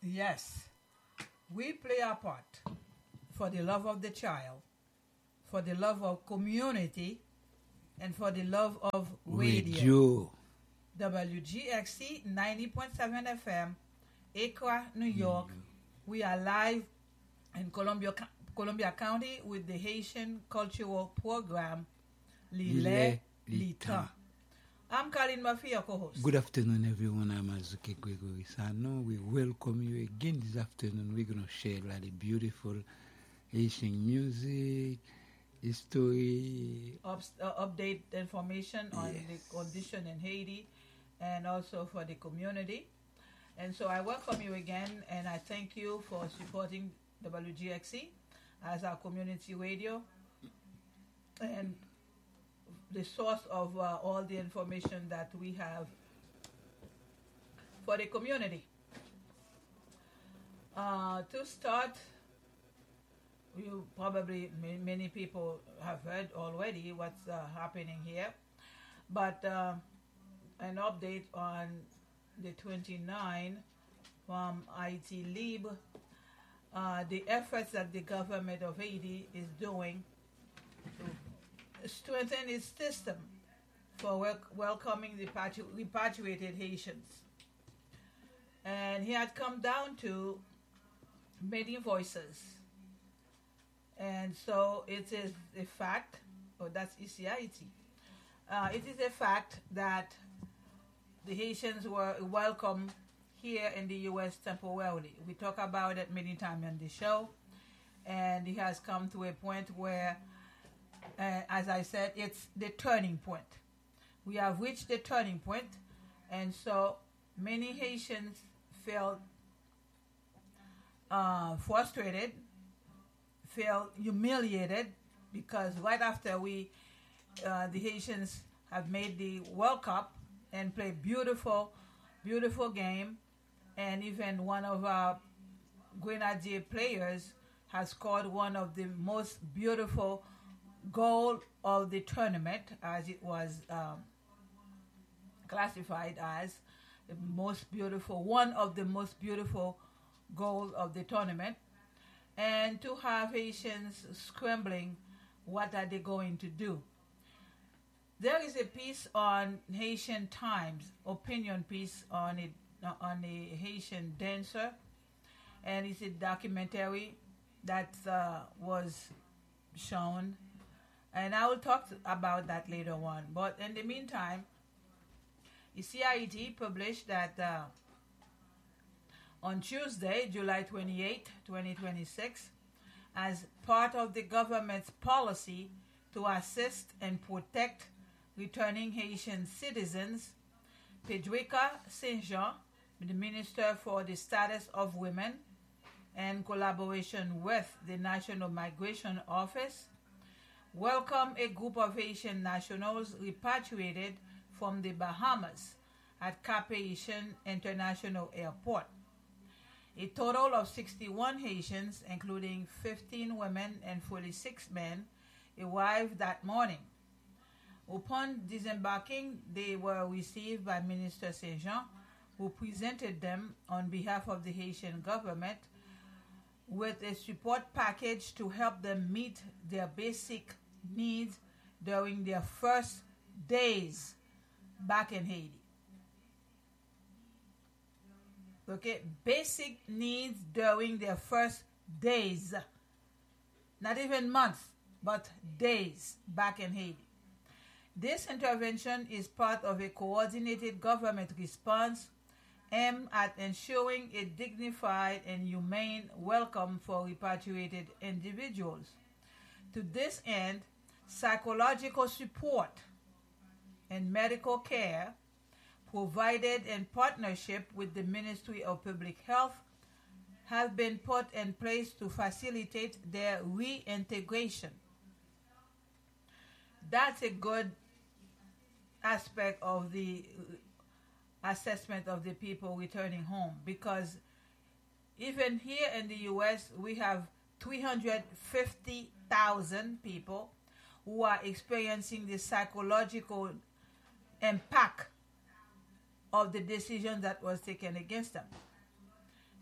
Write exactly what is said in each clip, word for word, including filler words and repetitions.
Yes, we play our part for the love of the child, for the love of community, and for the love of radio. Radio. W G X C ninety point seven F M, Accra, New York. We are live in Columbia, Columbia County with the Haitian Cultural Program, Lile Lita. I'm Colin Murphy, your co-host. Good afternoon, everyone. I'm Azuki Gregory Sano. We welcome you again this afternoon. We're going to share a lot of beautiful Haitian music, history. Up, uh, update information on Yes. the condition in Haiti and also for the community. And so I welcome you again and I thank you for supporting W G X C as our community radio and the source of uh, all the information that we have for the community. Uh, to start, you probably ma- many people have heard already what's uh, happening here, but uh, an update on the twenty-ninth from I T Lib, uh, the efforts that the government of Haiti is doing to strengthen its system for wel- welcoming the patri- repatriated Haitians. And he had come down to many voices. And so it is a fact, or that's E C I T. Uh, it is a fact that the Haitians were welcome here in the U S temporarily. We talk about it many times on the show, and it has come to a point where, uh, as I said, it's the turning point. We have reached the turning point, and so many Haitians felt uh, frustrated, felt humiliated, because right after we, uh, the Haitians have made the World Cup and played beautiful, beautiful game, and even one of our Grenadier players has scored one of the most beautiful goal of the tournament, as it was um, classified as the most beautiful, one of the most beautiful goals of the tournament. And to have Haitians scrambling, what are they going to do? There is a piece on Haitian Times, opinion piece on it, on a Haitian dancer, and it's a documentary that uh, was shown, and I will talk to, about that later on. But in the meantime, the C I T published that uh, on Tuesday, July twenty-eighth, twenty twenty-six, as part of the government's policy to assist and protect returning Haitian citizens, Pedrica Saint-Jean, the Minister for the Status of Women, in collaboration with the National Migration Office, welcomed a group of Haitian nationals repatriated from the Bahamas at Cap Haitian International Airport. A total of sixty-one Haitians, including fifteen women and forty-six men, arrived that morning. Upon disembarking, they were received by Minister Saint-Jean, who presented them on behalf of the Haitian government with a support package to help them meet their basic needs during their first days back in Haiti. Okay, basic needs during their first days, not even months, but days back in Haiti. This intervention is part of a coordinated government response aimed at ensuring a dignified and humane welcome for repatriated individuals. To this end, psychological support and medical care provided in partnership with the Ministry of Public Health have been put in place to facilitate their reintegration. That's a good aspect of the assessment of the people returning home, because even here in the U S we have three hundred fifty thousand people who are experiencing the psychological impact of the decision that was taken against them.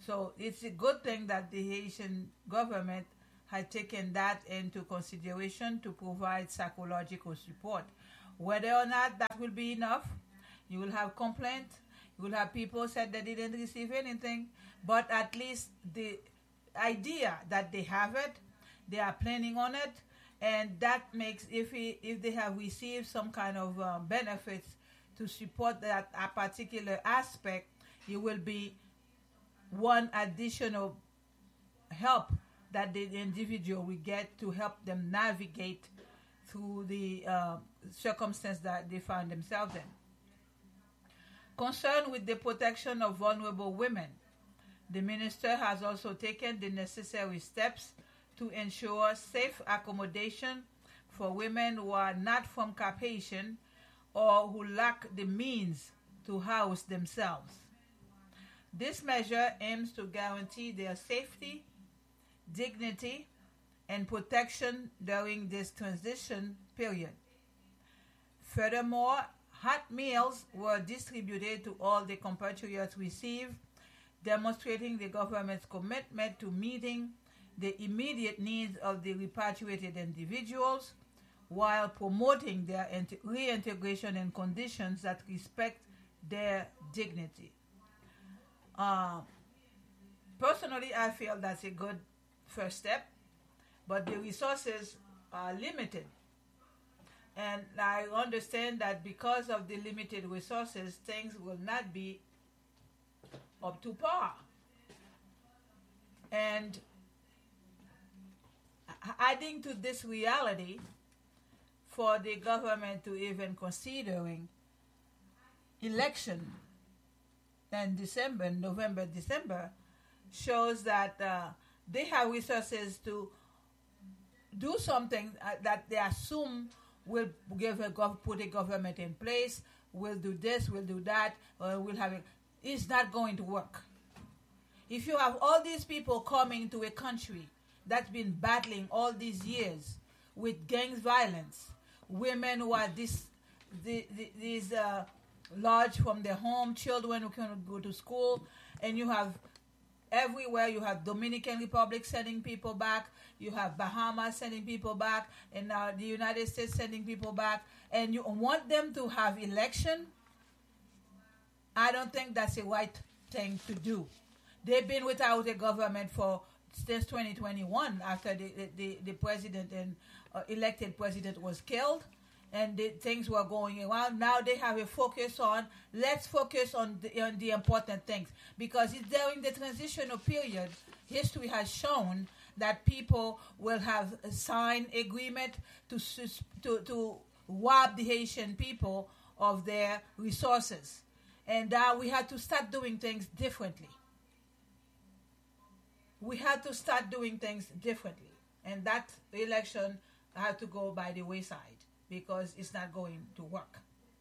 So it's a good thing that the Haitian government had taken that into consideration to provide psychological support. Whether or not that will be enough, you will have complaints, you will have people said they didn't receive anything, but at least the idea that they have it, they are planning on it, and that makes, if he, if they have received some kind of um, benefits to support that a particular aspect, it will be one additional help that the individual will get to help them navigate through the uh, circumstance that they find themselves in. Concerned with the protection of vulnerable women, the minister has also taken the necessary steps to ensure safe accommodation for women who are not from Cap Haitian or who lack the means to house themselves. This measure aims to guarantee their safety, dignity, and protection during this transition period. Furthermore, hot meals were distributed to all the compatriots received, demonstrating the government's commitment to meeting the immediate needs of the repatriated individuals while promoting their reintegration in conditions that respect their dignity. Uh, personally, I feel that's a good first step, but the resources are limited. And I understand that because of the limited resources, things will not be up to par. And adding to this reality, for the government to even considering election in December, November, December, shows that uh, they have resources to do something uh, that they assume will give a gov- put a government in place, will do this, will do that, or will have it. It's not going to work. If you have all these people coming to a country that's been battling all these years with gangs violence, women who are this, the, the, these uh, lodged from their home, children who cannot go to school, and you have everywhere, you have Dominican Republic sending people back, you have Bahamas sending people back, and now the United States sending people back, and you want them to have election, I don't think that's the right thing to do. They've been without a government for since twenty twenty-one, after the the, the president and uh, elected president was killed, and the things were going around. Now they have a focus on, let's focus on the, on the important things. Because it's during the transitional period, history has shown that people will have signed agreement to, to, to rob the Haitian people of their resources. And now we had to start doing things differently. We had to start doing things differently. And that election had to go by the wayside, because it's not going to work.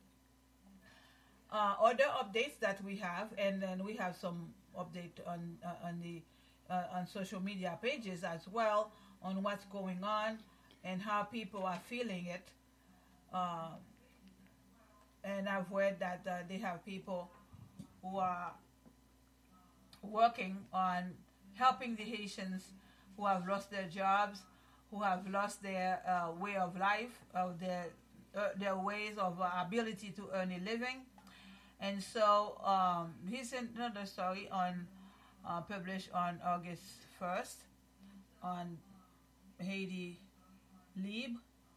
Uh, other updates that we have, and then we have some update on uh, on the uh, on social media pages as well, on what's going on and how people are feeling it. Uh, and I've read that uh, they have people who are working on helping the Haitians who have lost their jobs, who have lost their uh, way of life, uh, their uh, their ways of uh, ability to earn a living. And so um, here's another story on uh, published on August first on Haiti Lib,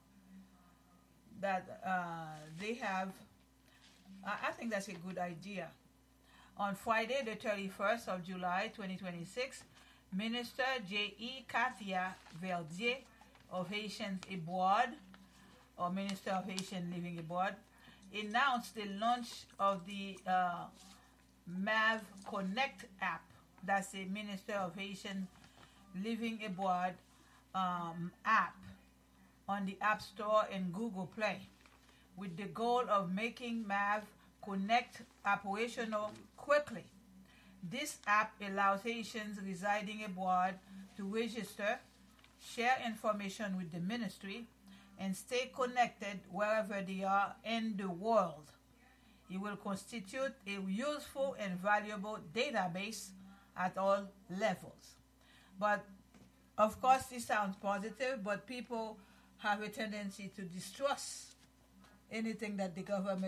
that uh, they have, I, I think that's a good idea. On Friday, the thirty-first of July, twenty twenty-six, Minister J E Katia Verdier of Haitians Abroad, or Minister of Haitian Living Abroad, announced the launch of the uh, M A V Connect app. That's the Minister of Haitian Living Abroad um, app on the App Store and Google Play, with the goal of making M A V Connect operational quickly. This app allows Haitians residing abroad to register, share information with the ministry, and stay connected wherever they are in the world. It will constitute a useful and valuable database at all levels. But of course, this sounds positive, but people have a tendency to distrust anything that the government